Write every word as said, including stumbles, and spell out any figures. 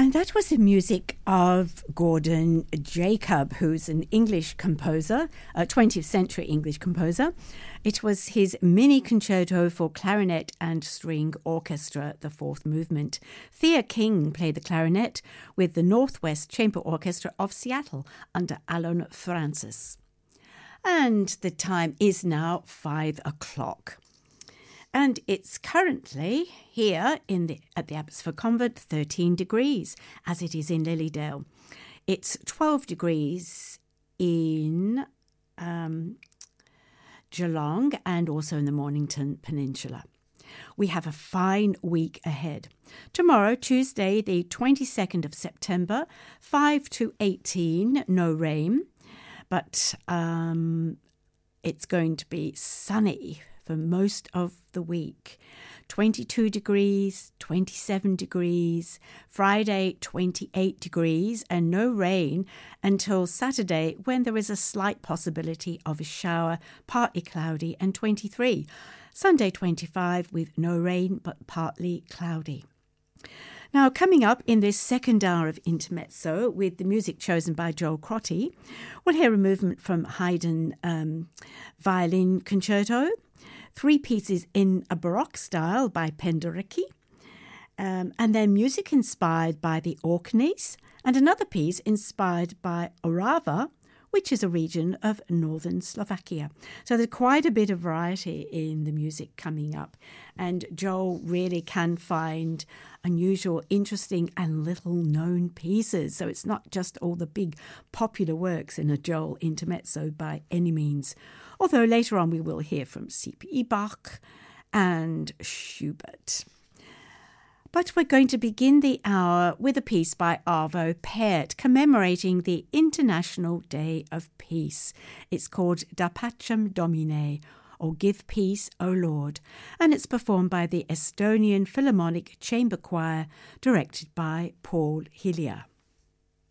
And that was the music of Gordon Jacob, who's an English composer, a twentieth century English composer. It was his mini concerto for clarinet and string orchestra, the fourth movement. Thea King played the clarinet with the Northwest Chamber Orchestra of Seattle under Alan Francis. And the time is now five o'clock. And it's currently here in the at the Abbotsford Convent thirteen degrees, as it is in Lilydale. It's twelve degrees in um, Geelong and also in the Mornington Peninsula. We have a fine week ahead. Tomorrow, Tuesday, the twenty-second of September, five to eighteen, no rain, but um, it's going to be sunny for most of the week. twenty-two degrees, twenty-seven degrees, Friday twenty-eight degrees, and no rain until Saturday, when there is a slight possibility of a shower, partly cloudy, and twenty-three. Sunday twenty-five with no rain but partly cloudy. Now, coming up in this second hour of Intermezzo with the music chosen by Joel Crotty, we'll hear a movement from Haydn um, Violin Concerto, three pieces in a Baroque style by Penderecki, um, and then music inspired by the Orkneys, and another piece inspired by Orava, which is a region of northern Slovakia. So there's quite a bit of variety in the music coming up, and Joel really can find unusual, interesting and little-known pieces. So it's not just all the big popular works in a Joel Intermezzo by any means. Although later on we will hear from C P E Bach and Schubert. But we're going to begin the hour with a piece by Arvo Pärt commemorating the International Day of Peace. It's called Da Pacem Domine, or Give Peace, O Lord, and it's performed by the Estonian Philharmonic Chamber Choir, directed by Paul Hillier.